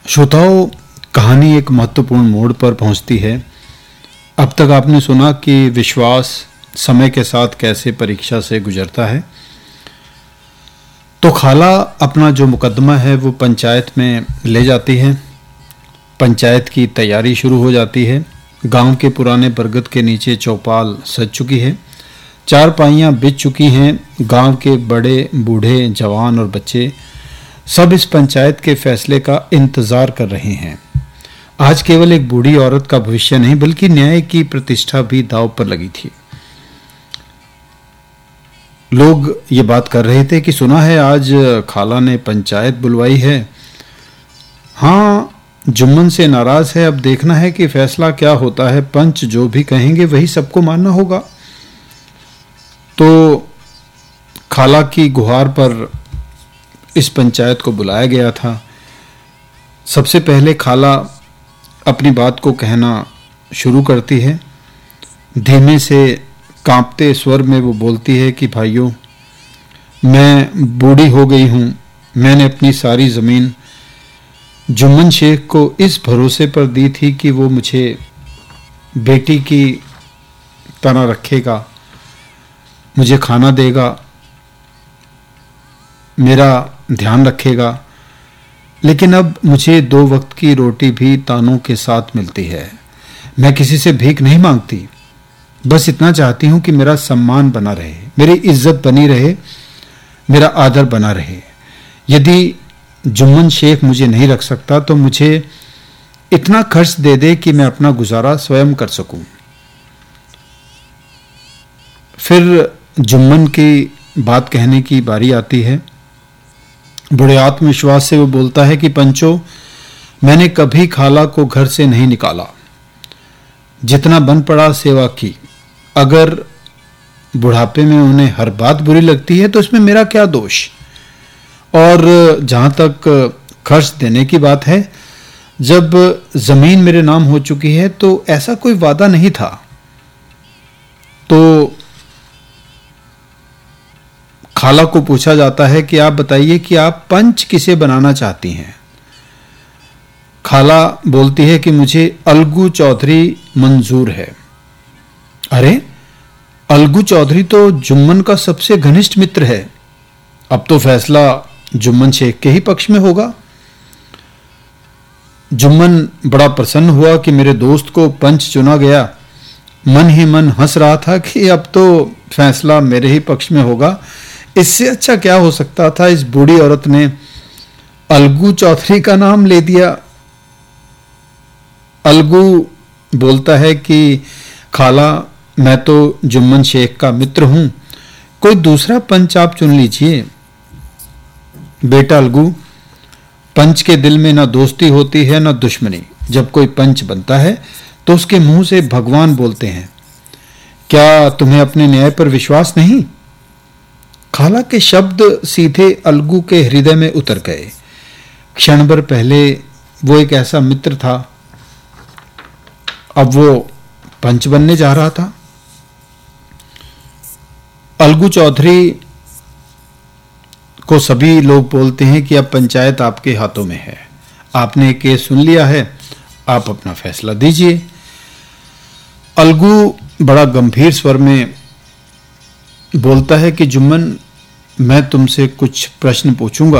श्रोताओं, कहानी एक महत्वपूर्ण मोड़ पर पहुंचती है। अब तक आपने सुना कि विश्वास समय के साथ कैसे परीक्षा से गुजरता है। तो खाला अपना जो मुकदमा है वो पंचायत में ले जाती है। पंचायत की तैयारी शुरू हो जाती है। गांव के पुराने बरगद के नीचे चौपाल सज चुकी है, चारपाइयाँ बिछ चुकी हैं। गांव के बड़े बूढ़े जवान और बच्चे सब इस पंचायत के फैसले का इंतजार कर रहे हैं। आज केवल एक बूढ़ी औरत का भविष्य नहीं बल्कि न्याय की प्रतिष्ठा भी दांव पर लगी थी। लोग ये बात कर रहे थे कि सुना है आज खाला ने पंचायत बुलवाई है। हाँ, जुम्मन से नाराज है। अब देखना है कि फैसला क्या होता है। पंच जो भी कहेंगे वही सबको मानना होगा। तो खाला की गुहार पर इस पंचायत को बुलाया गया था। सबसे पहले खाला अपनी बात को कहना शुरू करती है। धीमे से कांपते स्वर में वो बोलती है कि भाइयों, मैं बूढ़ी हो गई हूँ। मैंने अपनी सारी ज़मीन जुम्मन शेख को इस भरोसे पर दी थी कि वो मुझे बेटी की तरह रखेगा, मुझे खाना देगा, मेरा ध्यान रखेगा। लेकिन अब मुझे 2 वक्त की रोटी भी तानों के साथ मिलती है। मैं किसी से भीख नहीं मांगती, बस इतना चाहती हूं कि मेरा सम्मान बना रहे, मेरी इज्जत बनी रहे, मेरा आदर बना रहे। यदि जुम्मन शेख मुझे नहीं रख सकता तो मुझे इतना खर्च दे दे कि मैं अपना गुजारा स्वयं कर सकूं। फिर जुम्मन की बात कहने की बारी आती है। बड़े आत्मविश्वास से वो बोलता है कि पंचो, मैंने कभी खाला को घर से नहीं निकाला, जितना बन पड़ा सेवा की। अगर बुढ़ापे में उन्हें हर बात बुरी लगती है तो इसमें मेरा क्या दोष। और जहां तक खर्च देने की बात है, जब जमीन मेरे नाम हो चुकी है तो ऐसा कोई वादा नहीं था। तो खाला को पूछा जाता है कि आप बताइए कि आप पंच किसे बनाना चाहती हैं। खाला बोलती है कि मुझे अलगू चौधरी मंजूर है। अरे, अलगू चौधरी तो जुम्मन का सबसे घनिष्ठ मित्र है। अब तो फैसला जुम्मन शेख के ही पक्ष में होगा। जुम्मन बड़ा प्रसन्न हुआ कि मेरे दोस्त को पंच चुना गया। मन ही मन हंस रहा था कि अब तो फैसला मेरे ही पक्ष में होगा। इससे अच्छा क्या हो सकता था। इस बूढ़ी औरत ने अलगू चौधरी का नाम ले दिया। अलगू बोलता है कि खाला, मैं तो जुम्मन शेख का मित्र हूं, कोई दूसरा पंच आप चुन लीजिए। बेटा अलगू, पंच के दिल में ना दोस्ती होती है ना दुश्मनी। जब कोई पंच बनता है तो उसके मुंह से भगवान बोलते हैं। क्या तुम्हें अपने न्याय पर विश्वास नहीं? खाला के शब्द सीधे अलगू के हृदय में उतर गए। क्षण भर पहले वो एक ऐसा मित्र था, अब वो पंच बनने जा रहा था। अलगू चौधरी को सभी लोग बोलते हैं कि अब पंचायत आपके हाथों में है। आपने केस सुन लिया है, आप अपना फैसला दीजिए। अलगू बड़ा गंभीर स्वर में बोलता है कि जुम्मन, मैं तुमसे कुछ प्रश्न पूछूंगा।